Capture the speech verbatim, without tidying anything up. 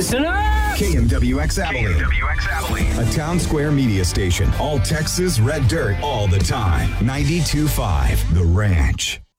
Listen up! K M W X Abilene. K M W X Abilene. A Town Square media station. All Texas red dirt all the time. ninety-two point five The Ranch.